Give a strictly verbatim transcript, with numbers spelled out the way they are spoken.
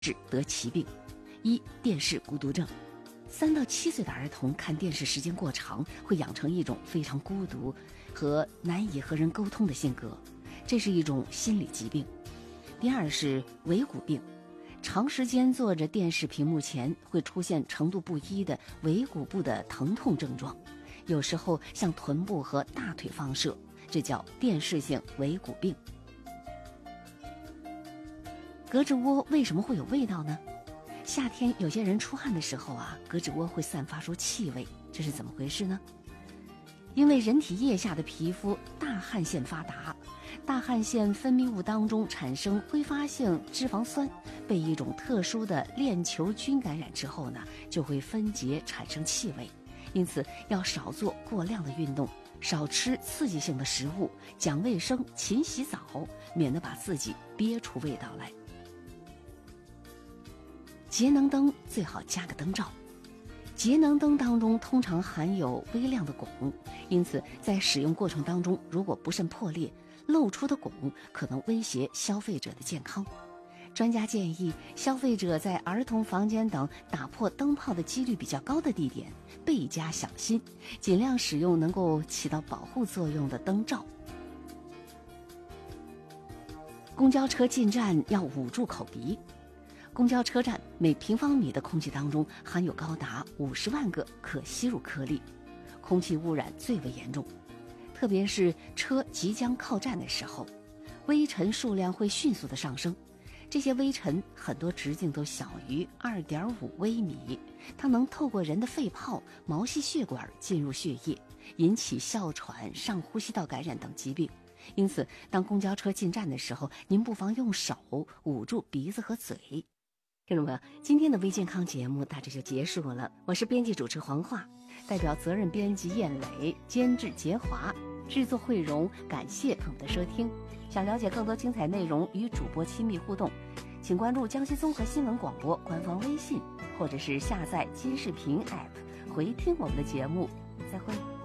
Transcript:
致得其病。一、电视孤独症。三到七岁的儿童看电视时间过长，会养成一种非常孤独和难以和人沟通的性格，这是一种心理疾病。第二是尾骨病，长时间坐着电视屏幕前，会出现程度不一的尾骨部的疼痛症状，有时候向臀部和大腿放射，这叫电视性尾骨病。胳肢窝为什么会有味道呢？夏天有些人出汗的时候啊，胳肢窝会散发出气味，这是怎么回事呢？因为人体腋下的皮肤大汗腺发达，大汗腺分泌物当中产生挥发性脂肪酸，被一种特殊的链球菌感染之后呢，就会分解产生气味。因此要少做过量的运动，少吃刺激性的食物，讲卫生，勤洗澡，免得把自己憋出味道来。节能灯最好加个灯罩。节能灯当中通常含有微量的汞，因此在使用过程当中，如果不慎破裂，漏出的汞可能威胁消费者的健康。专家建议，消费者在儿童房间等打破灯泡的几率比较高的地点倍加小心，尽量使用能够起到保护作用的灯罩。公交车进站要捂住口鼻。公交车站每平方米的空气当中含有高达五十万个可吸入颗粒，空气污染最为严重。特别是车即将靠站的时候，微尘数量会迅速的上升。这些微尘很多直径都小于 二点五微米，它能透过人的肺泡、毛细血管进入血液，引起哮喘、上呼吸道感染等疾病。因此，当公交车进站的时候，您不妨用手捂住鼻子和嘴。听众朋友，今天的微健康节目大致就结束了。我是编辑主持黄华，代表责任编辑燕磊，监制杰华，制作慧荣，感谢朋友的收听。想了解更多精彩内容与主播亲密互动，请关注江西综合新闻广播官方微信，或者是下载金视频 A P P 回听我们的节目。再会。